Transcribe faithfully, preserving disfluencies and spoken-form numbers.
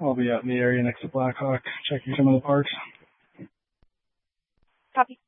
I'll be out in the area next to Blackhawk checking some of the parts. Copy.